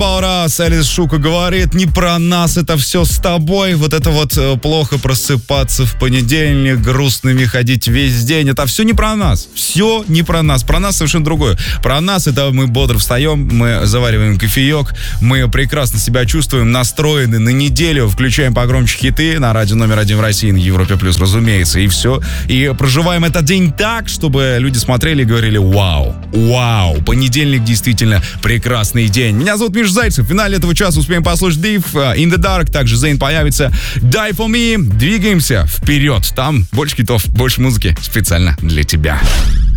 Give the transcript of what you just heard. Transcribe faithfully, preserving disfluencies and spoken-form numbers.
Раз Элис Шука говорит: не про нас это все с тобой. Вот это вот э, плохо просыпаться в понедельник, грустными ходить весь день. Это все не про нас. Все не про нас. Про нас совершенно другое. Про нас это мы бодро встаем, мы завариваем кофеек, мы прекрасно себя чувствуем, настроены на неделю, включаем погромче хиты на радио номер один в России, на Европе плюс, разумеется, и все. И проживаем этот день так, чтобы люди смотрели и говорили: вау, вау, понедельник действительно прекрасный день. Меня зовут Миша Зайцев. В финале этого часа успеем послушать Div, In The Dark, также Зейн появится. Die For Me. Двигаемся вперед. Там больше хитов, больше музыки специально для тебя.